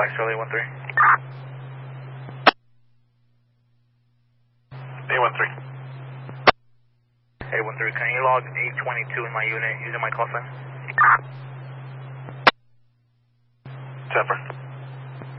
Black Charlie 13. A13. A13, can you log 822 in my unit using my call sign? 10-4.